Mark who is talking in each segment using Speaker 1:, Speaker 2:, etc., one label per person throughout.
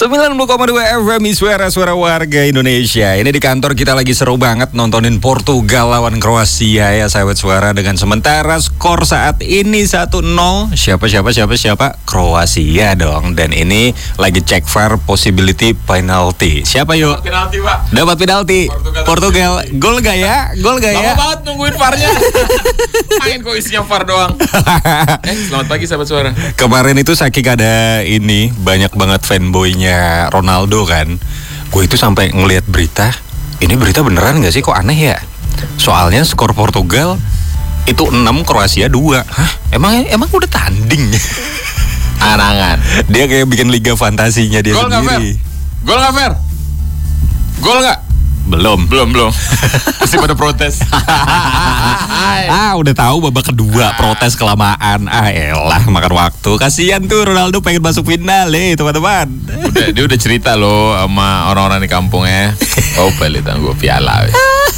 Speaker 1: 90,2 FM suara warga Indonesia. Ini di kantor kita lagi seru banget nontonin Portugal lawan Kroasia ya sahabat suara. Dengan sementara skor saat ini 1-0. Siapa? Kroasia dong. Dan ini lagi cek VAR possibility penalty. Siapa yuk?
Speaker 2: Penalti Pak.
Speaker 1: Dapat penalti. Portugal. Gol gak ya?
Speaker 2: Lama banget nungguin VAR-nya. Main kok isinya VAR doang. Selamat pagi sahabat suara.
Speaker 1: Kemarin itu saking ada ini banyak banget fanboynya Ronaldo kan. Gue itu sampai ngelihat berita. Ini berita beneran gak sih? Kok aneh ya? Soalnya skor Portugal itu 6, Kroasia 2. Hah? Emang udah tanding?
Speaker 2: Anangan.
Speaker 1: Dia kayak bikin liga fantasinya dia
Speaker 2: Gol
Speaker 1: sendiri.
Speaker 2: Gol gak fair? Gol gak?
Speaker 1: Belum.
Speaker 2: Masih pada protes.
Speaker 1: Udah tahu babak kedua protes kelamaan. Elah makan waktu. Kasihan tuh Ronaldo pengen masuk final teman-teman.
Speaker 2: Dia udah cerita loh sama orang-orang di kampungnya. Oh balik gue piala.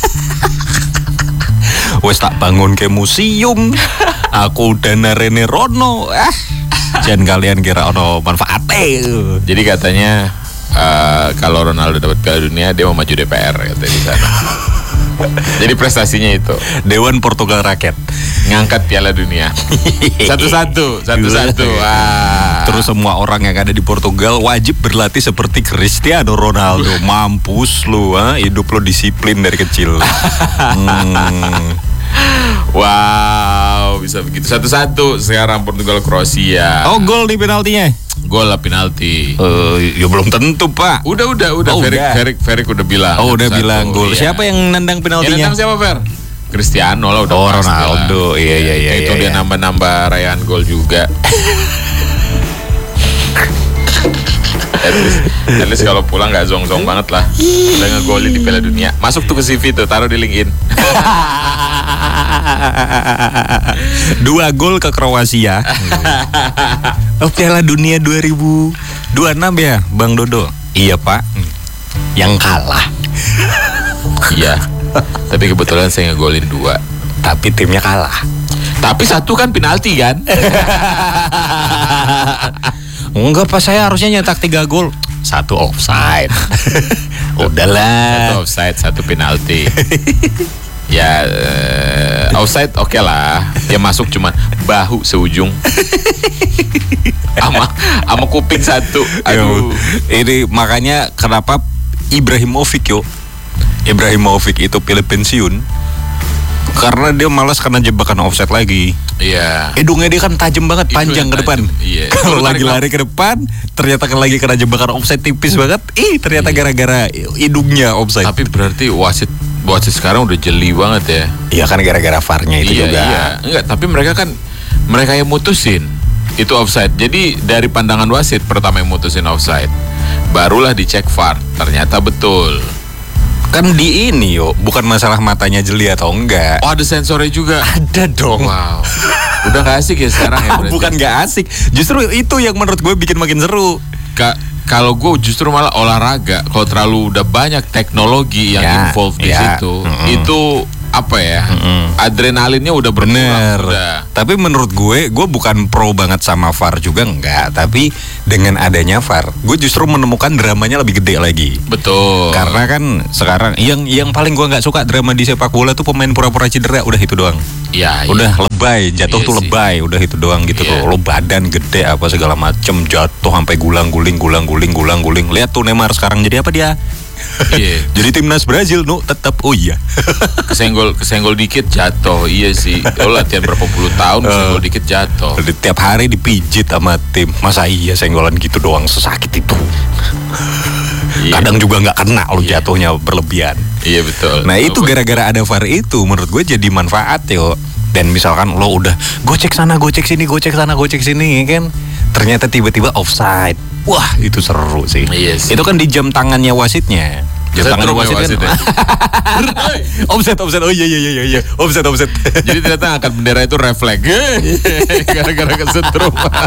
Speaker 1: Wes tak bangun ke museum. Aku udah narene Rono. Jangan kalian kira ono manfaatnya.
Speaker 2: Jadi katanya kalau Ronaldo dapat Piala Dunia dia mau maju DPR katanya di sana. Jadi prestasinya itu
Speaker 1: Dewan Portugal Rakyat
Speaker 2: ngangkat Piala Dunia. Satu-satu.
Speaker 1: Terus semua orang yang ada di Portugal wajib berlatih seperti Cristiano Ronaldo. Mampus lu, hidup lo disiplin dari kecil.
Speaker 2: Wow, bisa begitu. Satu-satu sekarang Portugal Kroasia.
Speaker 1: Oh, gol di penaltinya.
Speaker 2: Gol lah penalti.
Speaker 1: Ya belum tentu Pak.
Speaker 2: Udah. Ferik udah bilang.
Speaker 1: Oh udah bilang gol.
Speaker 2: Iya.
Speaker 1: Siapa yang nendang penaltinya?
Speaker 2: Yang nendang siapa Fer? Cristiano lah udah.
Speaker 1: Oh Ronaldo. Iya.
Speaker 2: Itu dia nambah rayaan gol juga. At least kalau pulang nggak zong banget lah. Udah ngegolin di Piala Dunia. Masuk tuh ke CV tuh, taruh di LinkedIn.
Speaker 1: 2 gol ke Kroasia. Oh Piala Dunia 2026 ya Bang Dodo. Iya Pak. Yang kalah.
Speaker 2: Iya. Tapi kebetulan saya ngegolin 2.
Speaker 1: Tapi timnya kalah.
Speaker 2: Tapi 1 kan penalti kan.
Speaker 1: Enggak Pak, saya harusnya nyetak 3 gol. 1 offside. Udahlah.
Speaker 2: 1 offside, 1 penalti. Ya offside oke lah. Ya masuk cuman bahu seujung. Sama kuping 1. Aduh.
Speaker 1: Ini makanya kenapa Ibrahimovic itu pilih pensiun. Karena dia malas karena jebakan offside lagi.
Speaker 2: Iya.
Speaker 1: Hidungnya dia kan tajam banget, panjang ke depan.
Speaker 2: Iya.
Speaker 1: Kalau lagi lari ke depan, ternyata lagi kena jebakan offside tipis banget. Ternyata gara-gara hidungnya offside.
Speaker 2: Tapi berarti wasit sekarang udah jeli banget ya.
Speaker 1: Iya kan gara-gara VAR-nya itu juga.
Speaker 2: Iya. Enggak, tapi mereka yang mutusin itu offside. Jadi dari pandangan wasit pertama yang mutusin offside, barulah dicek VAR. Ternyata betul.
Speaker 1: Kan di ini bukan masalah matanya jeli atau enggak.
Speaker 2: Oh ada sensornya juga.
Speaker 1: Ada dong.
Speaker 2: Wow. Udah gak asik ya sekarang ya berarti.
Speaker 1: Bukan gak asik. Justru itu yang menurut gue bikin makin seru.
Speaker 2: Kalau gue justru malah olahraga kalau terlalu udah banyak teknologi yang involved di situ, itu apa ya? Adrenalinnya udah berkurang.
Speaker 1: Tapi menurut gue bukan pro banget sama VAR juga enggak. Tapi dengan adanya VAR, gue justru menemukan dramanya lebih gede lagi.
Speaker 2: Betul.
Speaker 1: Karena kan sekarang yang paling gue nggak suka drama di sepak bola tuh pemain pura-pura cedera, udah itu doang.
Speaker 2: Iya.
Speaker 1: Udah lebay, jatuh tuh lebay, udah itu doang gitu tuh. Lo badan gede apa segala macem jatuh sampai gulang-guling. Lihat tuh Neymar sekarang jadi apa dia?
Speaker 2: Iya.
Speaker 1: Jadi timnas Brazil tetap
Speaker 2: kesenggol dikit jatuh. Iya sih. Lo latihan berapa puluh tahun kesenggol dikit jatuh.
Speaker 1: Tiap hari dipijit sama tim. Masa iya senggolan gitu doang sesakit itu. Kadang juga nggak kena lo jatuhnya berlebihan.
Speaker 2: Iya betul.
Speaker 1: Nah itu gara-gara ada VAR itu menurut gue jadi manfaat Dan misalkan lo udah gocek sana, gocek sini kan, ternyata tiba-tiba offside. Wah itu seru sih.
Speaker 2: Iya sih.
Speaker 1: Itu kan di jam tangannya wasitnya. Jam tangan wasit kan. Offside. Oh iya. Offside.
Speaker 2: Jadi ternyata angkat bendera itu refleks. Gara-gara kesetrum.